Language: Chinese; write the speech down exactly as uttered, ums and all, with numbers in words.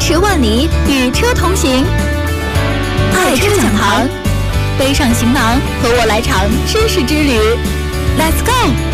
驰万里，与车同行。爱车讲堂，背上行囊，和我来场知识之旅。Let's go！